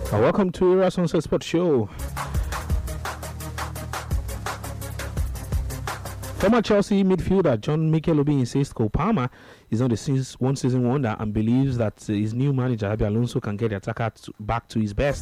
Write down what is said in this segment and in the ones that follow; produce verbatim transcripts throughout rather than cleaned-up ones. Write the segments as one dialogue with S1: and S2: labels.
S1: Uh, welcome to Era Sunset Sports Show. Former Chelsea midfielder John Mikel Obi insists Cole Palmer is not a one season wonder and believes that his new manager Xabi Alonso can get the attacker to, back to his best.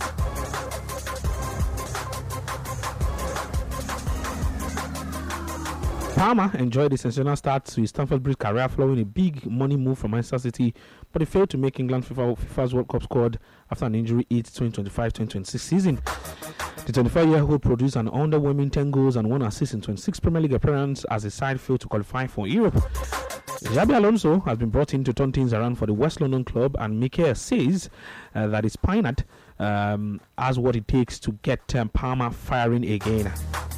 S1: Palmer enjoyed a sensational start to his Stamford Bridge career following a big money move from Manchester City, but he failed to make England FIFA, FIFA's World Cup squad after an injury hit twenty twenty-five twenty twenty-six season. The twenty-five-year-old produced an underwhelming ten goals and one assist in twenty-six Premier League appearances as his side failed to qualify for Europe. Xabi Alonso has been brought in to turn things around for the West London club, and Mikel says uh, that his Pinard um, has what it takes to get um, Palmer firing again.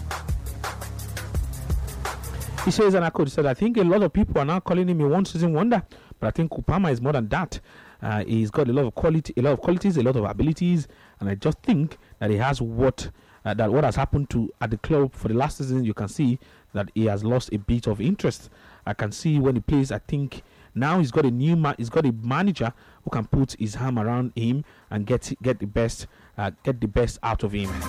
S1: He says, and I could said, I think a lot of people are now calling him a one-season wonder, but I think Palmer is more than that. Uh, he's got a lot of quality, a lot of qualities, a lot of abilities, and I just think that he has what uh, that what has happened to at the club for the last season. You can see that he has lost a bit of interest. I can see when he plays. I think now he's got a new ma- he's got a manager who can put his arm around him and get get the best uh, get the best out of him.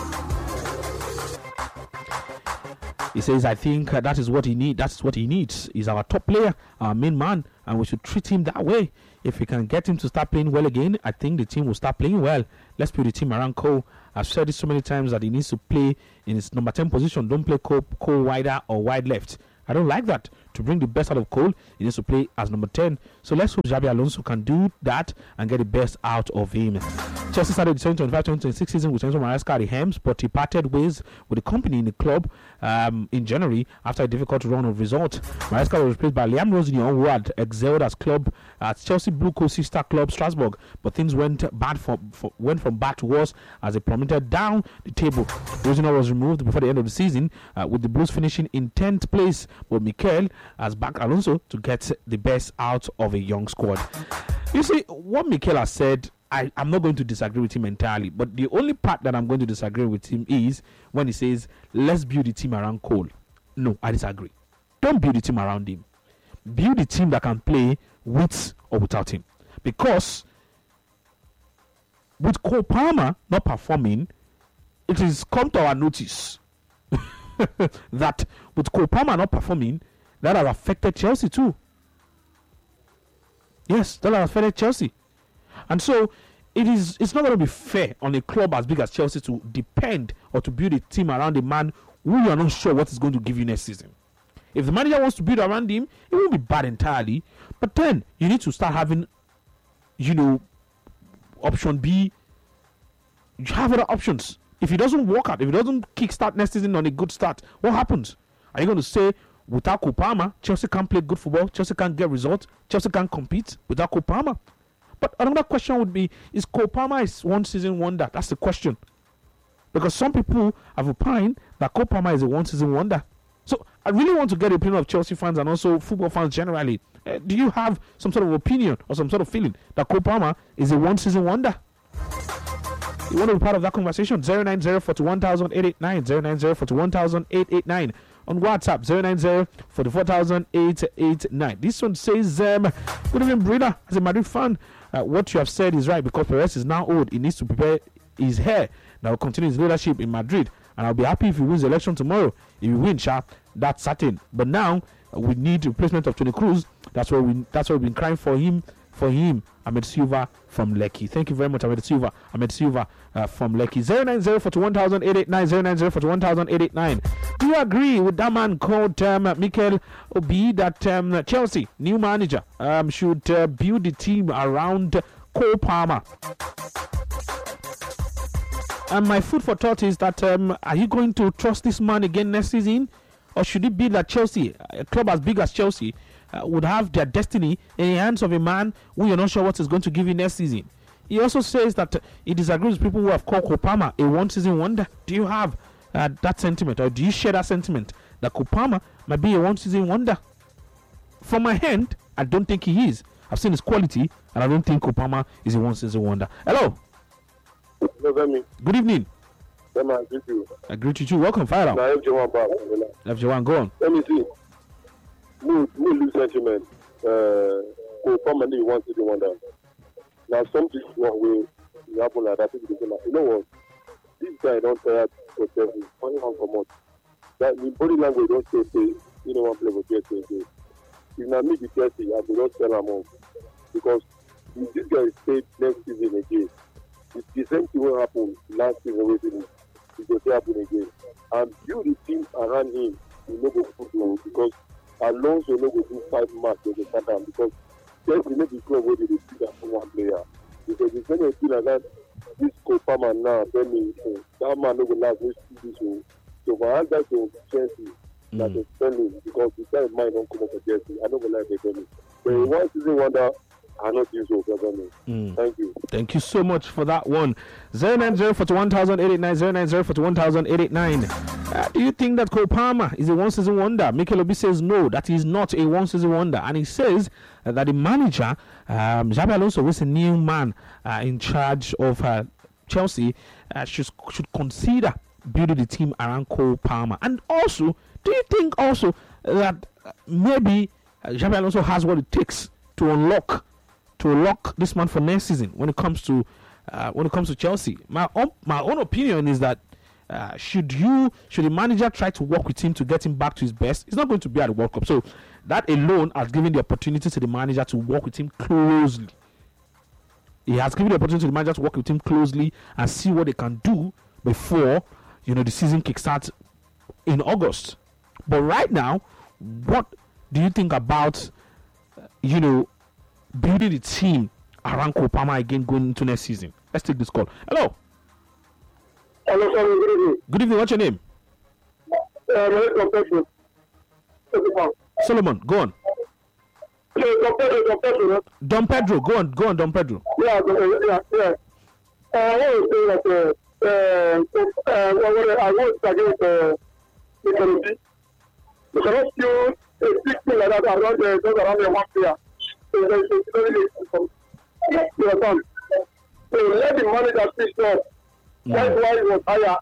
S1: He says, I think uh, that is what he need. That's what he needs. He's our top player, our main man, and we should treat him that way. If we can get him to start playing well again, I think the team will start playing well. Let's put the team around Cole. I've said it so many times that he needs to play in his number ten position. Don't play Cole, Cole wider or wide left. I don't like that. To bring the best out of Cole, he needs to play as number ten. So let's hope Xabi Alonso can do that and get the best out of him. Chelsea started the twenty twenty-five twenty twenty-six season with Enzo Maresca at the helms, but he parted ways with the company in the club um, in January after a difficult run of results. Maresca was replaced by Liam Rosenior, who had excelled as club at Chelsea Blue Coat sister club Strasbourg, but things went bad for, for went from bad to worse as they plummeted down the table. Rosenior was removed before the end of the season, uh, with the Blues finishing in tenth place, but Mikel has backed Alonso to get the best out of a young squad. You see, what Mikel has said, I, I'm not going to disagree with him entirely, but the only part that I'm going to disagree with him is when he says, let's build the team around Cole. No, I disagree. Don't build the team around him. Build the team that can play with or without him. Because with Cole Palmer not performing, it has come to our notice that with Cole Palmer not performing, that has affected Chelsea too. Yes, that has affected Chelsea. And so it is it's not going to be fair on a club as big as Chelsea to depend or to build a team around a man who you are not sure what is going to give you next season. If the manager wants to build around him, it won't be bad entirely. But then you need to start having, you know, option B. You have other options. If it doesn't work out, if it doesn't kickstart next season on a good start, what happens? Are you going to say, without Cole Palmer, Chelsea can't play good football, Chelsea can't get results, Chelsea can't compete without Cole Palmer? But another question would be, is Cole Palmer is one season wonder? That's the question. Because some people have opined that Cole Palmer is a one season wonder. So I really want to get the opinion of Chelsea fans and also football fans generally. Uh, do you have some sort of opinion or some sort of feeling that Cole Palmer is a one season wonder? You want to be part of that conversation? zero nine zero, four one thousand, eight eight nine, zero nine zero, four one thousand, eight eight nine. On WhatsApp, zero nine zero, four four thousand, eight eight nine. This one says, um, good evening, Brina. As a Madrid fan, uh, what you have said is right, because Perez is now old. He needs to prepare his hair. Now will continue his leadership in Madrid. And I'll be happy if he wins the election tomorrow. If he wins, sha, that's certain. But now, uh, we need replacement of Toni Kroos. That's what, we, that's what we've been crying for him. For him, Ahmed Silva from Lekki. Thank you very much, Ahmed Silva. Ahmed Silva uh, from Lekki. zero nine zero, four one thousand, eight eight nine, zero nine zero, four one thousand, eight eight nine. Do you agree with that man called um, Mikel Obi that um, Chelsea, new manager, um, should uh, build the team around Cole Palmer? And my food for thought is that um, are you going to trust this man again next season? Or should it be that Chelsea, a club as big as Chelsea, Uh, would have their destiny in the hands of a man who you're not sure what is going to give you next season? He also says that uh, he disagrees with people who have called Cole Palmer a one-season wonder. Do you have uh, that sentiment, or do you share that sentiment that Cole Palmer might be a one-season wonder? From my hand, I don't think he is. I've seen his quality, and I don't think Cole Palmer is a one-season wonder. Hello.
S2: Hello,
S1: good evening.
S2: Let me greet you.
S1: I greet you too. Welcome, fire out.
S2: F J one back.
S1: F J one, go on.
S2: Let me see. No, no lose sentiment. Uh, Cole Palmer is one season wonder. Now, some people want we it happen like that. People say, like, you know what? This guy don't tire for Chelsea. Only one come out. That the body language don't say, say, you know, one play for Chelsea again. If not me, the Chelsea, I will not sell him off. Because if this guy stayed next season again, it's the same thing will happen last season, wasn't it? It will happen again. And build the team around him, you know, go football because Alonso no go do five matches with the Tottenham because Chelsea no be club where they dey pick up one player. Because if any team like that, this Copama now tell me uh, that man no go last this season. So for us that to Chelsea, mm. that is spending because the guy mind don't come up for Chelsea. I don't go like they tell me. So mm. one season wonder. I not use so, mm. Thank you.
S1: Thank you so much for that one. zero nine zero four one thousand eight eight nine zero nine zero four one thousand eight eight nine. Uh, do you think that Cole Palmer is a one season wonder? Mikel Obi says no, that is not a one season wonder, and he says uh, that the manager, um, Xabi Alonso, who is a new man uh, in charge of uh, Chelsea, uh, should should consider building the team around Cole Palmer. And also, do you think also that uh, maybe uh, Xabi Alonso has what it takes to unlock? to lock this man for next season when it comes to uh, when it comes to Chelsea? My own my own opinion is that uh, should you should the manager try to work with him to get him back to his best, he's not going to be at the World Cup. So that alone has given the opportunity to the manager to work with him closely. He has given the opportunity to the manager to work with him closely and see what they can do before you know the season kickstarts in August. But right now, what do you think about uh, you know? building the team around Kopama again going into next season? Let's take this call. Hello.
S2: Hello, sir. Good evening.
S1: Good evening. What's your name?
S2: Uh, my name is Pedro.
S1: Solomon, go on.
S2: Don Pedro, Don Pedro.
S1: Don Pedro, go on, go on, Don Pedro.
S2: Yeah, yeah, yeah. Uh, I want to say that uh, uh, uh, I want to agree with uh, Mikel Obi. You cannot use a big thing like that around the just around the one player. So let the manager speak up. That's why he was hired.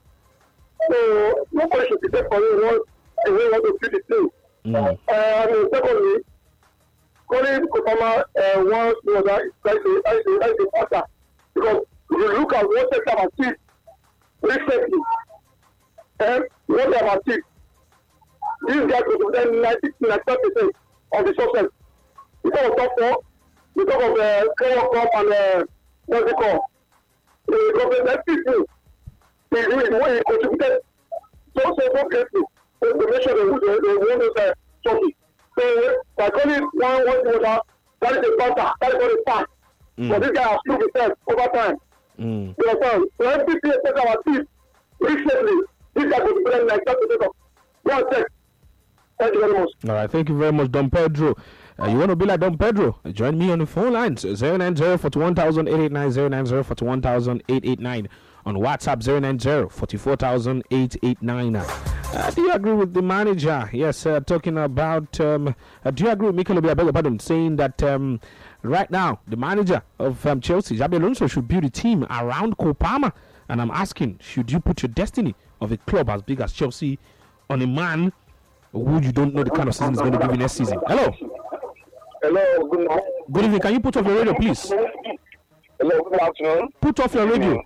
S2: So nobody should be there for him once he want to do the team. Mm. Uh, and secondly, calling Kopama uh, once was like a matter because if you look at what they have achieved recently, and what they have achieved, these guys represent ninety percent of the success. Because of top four, because of the World Cup and uh, what's it called? The government people, they really contributed so so so greatly to make sure they won this uh, trophy. So by calling one one water, that is a banter, that is not a fact. Mm. But this guy has proved himself over time. Mm. You understand? So M P P has our team recently. This guy contributed like that percent of one check. Thank you very much.
S1: All right, thank you very much, Don Pedro. Uh, you want to be like Don Pedro? Join me on the phone lines zero nine zero four one thousand eight eight nine zero nine zero four one thousand eight eight nine on WhatsApp zero nine zero four four thousand eight eight nine. Uh, do you agree with the manager? Yes, uh, talking about. Um, uh, do you agree with Mikel Obi? I beg your pardon, saying that um, right now the manager of um, Chelsea, Xabi Alonso, should build a team around Kopama. And I'm asking, should you put your destiny of a club as big as Chelsea on a man who you don't know the kind of season is going to give you next season? Hello.
S2: Hello, good morning.
S1: Good evening. Can you put off your radio, please?
S2: Hello, good afternoon.
S1: Put off your radio.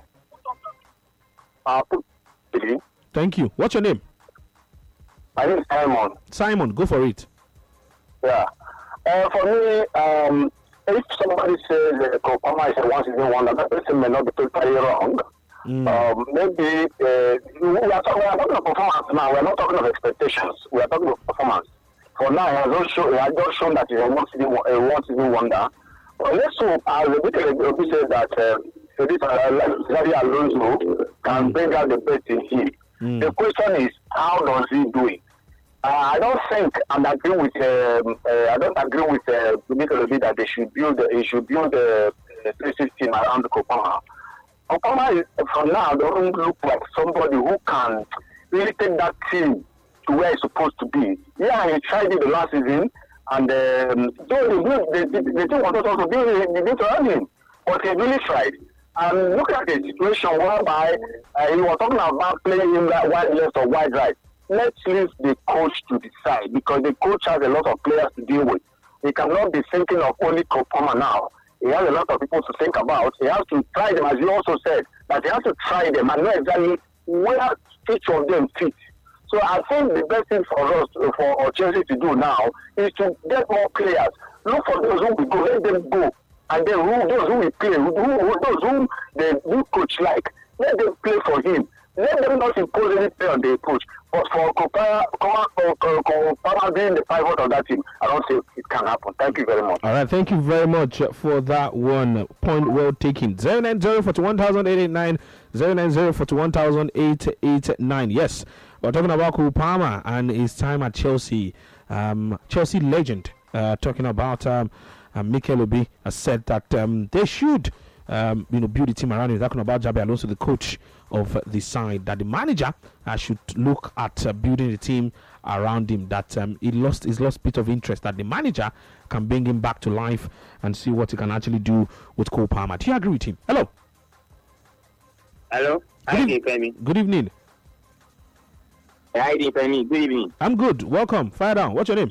S2: Uh, put,
S1: Thank you. What's your name?
S2: My name is Simon.
S1: Simon, go for it.
S2: Yeah. Uh, for me, um, if somebody says uh, Kopama is a one season wonder, that person may not be totally wrong. Mm. Um, maybe uh, we, are talking, we are talking about performance now. We are not talking of expectations. We are talking about performance. For now, he has just shown, he has just shown that he's a one season, a one season wonder. But let's hope, as a bit of a said that uh, Xabi Alonso can bring out the best in him. Mm. The question is, how does he do it? Uh, I don't think and agree with. Um, uh, I don't agree with uh, Mikel Obi that they should build. He should build a basic team around the Kopama. Kopama, for now, doesn't look like somebody who can really take that team to where it's supposed to be. Yeah, he tried it the last season, and um, though the, the, the, the team was also doing the to earn him, but he really tried. And look at the situation whereby uh, he was talking about playing him like wide left or wide right. Let's leave the coach to decide because the coach has a lot of players to deal with. He cannot be thinking of only Kopama now. He has a lot of people to think about. He has to try them, as you also said, that he has to try them and know exactly where each of them fits. So I think the best thing for us, for Chelsea to do now, is to get more players. Look for those who will go, let them go. And then who, those who will play, who, who, those whom the new coach like, let them play for him. Let them not impose any play on the coach. But for Kopama being the pivot of that team, I don't think it can happen. Thank you very much.
S1: All right, thank you very much for that one. Point well taken. zero nine zero four one eight eight nine, zero nine zero four one eight eight nine. Yes, we're talking about Kopama and his time at Chelsea. Um, Chelsea legend, uh, talking about um, uh, Mikel Obi has said that um, they should um, you know, build a team around him. Talking about Xabi Alonso, the coach of the side, that the manager uh, should look at uh, building the team around him. That um, he lost his lost bit of interest. That the manager can bring him back to life and see what he can actually do with Kopama. Do you agree with him? Hello.
S3: Hello. Hi, Femi.
S1: Good evening.
S3: Hi, Femi. Good evening.
S1: I'm good. Welcome. Fire down. What's your name?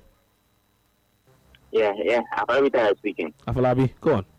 S3: Yeah, yeah. Afalabi Tayo speaking.
S1: Afalabi, go on.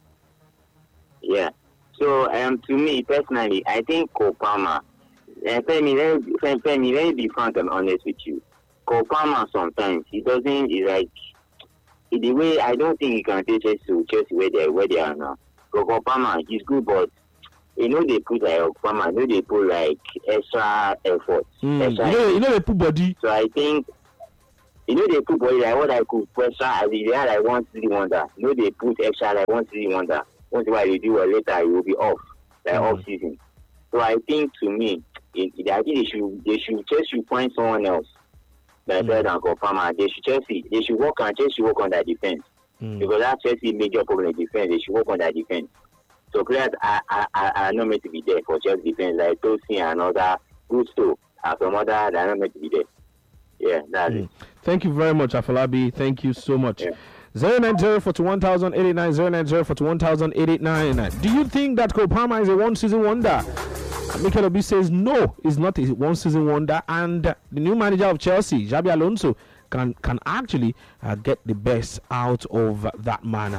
S3: Yeah. So, um, to me personally, I think Kopama. Uh, Femi, let me, Femi, let me be frank and honest with you. Kopama sometimes he doesn't. He's like in the way I don't think he can take Chelsea to Chelsea where they where they are now. So Kopama, he's good, but you know they put like Kopama, you know they put like extra effort.
S1: Mm.
S3: Extra
S1: you know, you know they put body.
S3: So I think. You know they put body like what I could extra as if they had like one city wonder. You know they put extra like one city wonder. Once while you do a later, you will be off, like mm-hmm. off season. So I think to me, it, it, I think they should they should just should find someone else that better than Kopama. They should Chelsea they should work on Chelsea work on that defense mm. because that's Chelsea major problem in defense. They should work on that defense. So players are, are, are, are not meant to be there for Chelsea defense like Tosin and other Gusto and some other that are not meant to be there. Yeah, that's mm. it.
S1: Thank you very much, Afalabi. Thank you so much.
S3: Yeah.
S1: zero nine zero four one eight eight nine, zero nine zero four one eight eight nine. Do you think that Kopama is a one-season wonder? Mikel Obi says no, it's not a one-season wonder, and the new manager of Chelsea, Xabi Alonso, can can actually uh, get the best out of that man.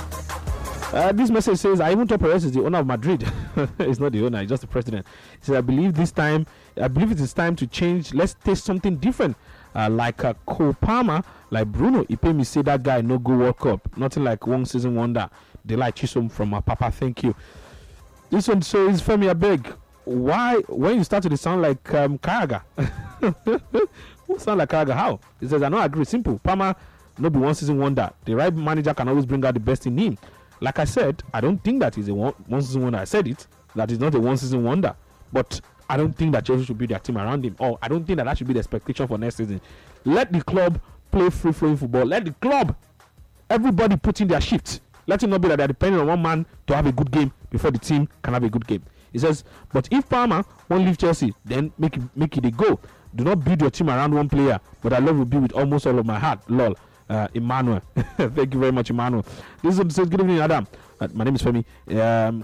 S1: Uh, this message says, I even thought Perez is the owner of Madrid. He's not the owner, he's just the president. He says, I believe this time, I believe it is time to change. Let's taste something different. Uh, like uh, Kopama, like Bruno Ipemi say that guy no go World Cup. Nothing like one season wonder. They like Chisom from uh, Papa. Thank you. This one says, Femi, I beg. Why, when you started, it sound like um, Karaga. Who sound like Karaga? How? He says, I don't agree. Simple. Palmer, no be one season wonder. The right manager can always bring out the best in him. Like I said, I don't think that is a one, one season wonder. I said it. That is not a one season wonder. But I don't think that Chelsea should build their team around him. Or I don't think that that should be the expectation for next season. Let the club play free-flowing football. Let the club, everybody put in their shift. Let it not be that they're depending on one man to have a good game before the team can have a good game. He says, but if Palmer won't leave Chelsea, then make it, make it a go. Do not build your team around one player. But I love will be with almost all of my heart. Lol. Uh, Emmanuel. Thank you very much, Emmanuel. This one says, good evening, Adam. Uh, my name is Femi. Um,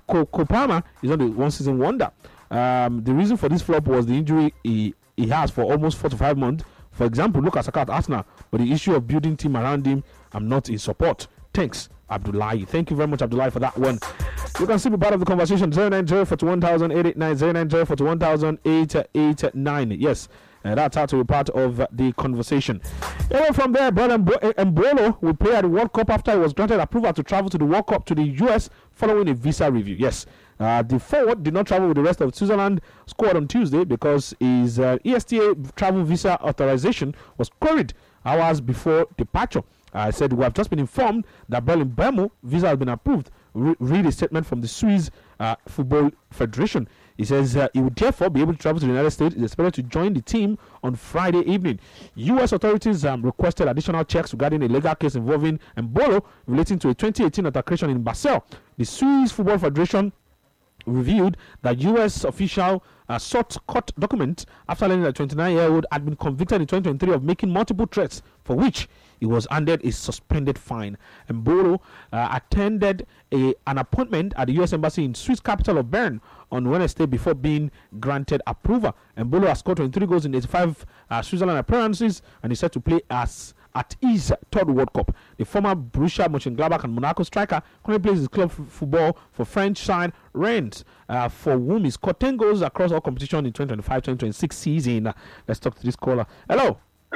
S1: Kopama is not a one-season wonder. Um, the reason for this flop was the injury he, he has for almost four to five months. For example, look at Saka at Arsenal. But the issue of building team around him, I'm not in support. Thanks, Abdullahi. Thank you very much, Abdullahi, for that one. You can still be part of the conversation. zero nine zero four one eight eight nine, zero nine zero four one eight eight nine. Yes. Uh, that's how to be part of uh, the conversation. Anyway, from there, Brother Mbolo will play at the World Cup after he was granted approval to travel to the World Cup to the U S following a visa review. Yes, uh, the forward did not travel with the rest of Switzerland squad on Tuesday because his uh, E S T A travel visa authorization was queried hours before departure. I uh, said, we have just been informed that Berlin Bemo visa has been approved. Re- read a statement from the Swiss uh, Football Federation. He says uh, he would therefore be able to travel to the United States. He's expected to join the team on Friday evening. U S authorities um, requested additional checks regarding a legal case involving Mbolo relating to a twenty eighteen altercation in Basel. The Swiss Football Federation revealed that U S official uh, sought court documents after learning that the twenty-nine-year-old had been convicted in twenty twenty-three of making multiple threats for which he was handed a suspended fine. Mbolo uh, attended a, an appointment at the U S Embassy in Swiss capital of Bern on Wednesday before being granted approval. Mbolo has scored twenty-three goals in eighty-five uh, Switzerland appearances and is set to play as at his third World Cup. The former Borussia Mönchengladbach and Monaco striker currently plays his club f- football for French side Rennes, uh, for whom he scored ten goals across all competition in twenty twenty-five twenty twenty-six season. Uh, let's talk to this caller. Hello.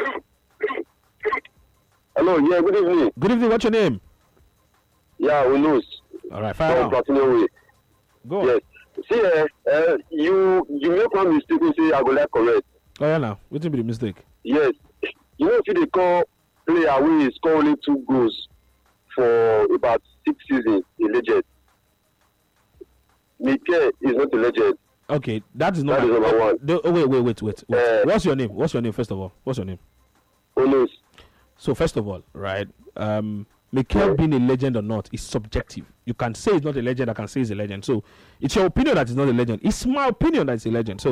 S2: Hello, yeah, good evening.
S1: Good evening. What's your name?
S2: Yeah, we lose.
S1: All right, fire
S2: So
S1: on.
S2: continue with.
S1: Go on.
S2: Yes. See, uh, uh, you you make one mistake. You say I go like correct.
S1: Oh yeah, now what will be the mistake?
S2: Yes. You know if they call player who score only two goals for about six seasons, a legend. Mikel is not a legend.
S1: Okay, that is not.
S2: That is number one.
S1: The, oh wait, wait, wait, wait. wait.
S2: Uh,
S1: What's your name? What's your name? First of all, what's your name?
S2: Onus.
S1: So first of all, right, um, Mikel being a legend or not is subjective. You can say he's not a legend. I can say he's a legend. So it's your opinion that he's not a legend. It's my opinion that he's a legend. So